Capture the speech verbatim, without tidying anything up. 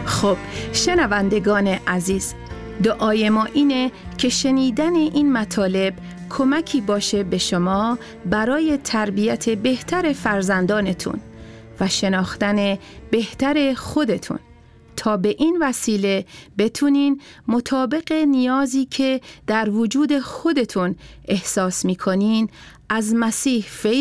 خب شنوندگان عزیز، دعای ما اینه که شنیدن این مطالب کمکی باشه به شما برای تربیت بهتر فرزندانتون و شناختن بهتر خودتون، تا به این وسیله بتونین مطابق نیازی که در وجود خودتون احساس میکنین از مسیح فیض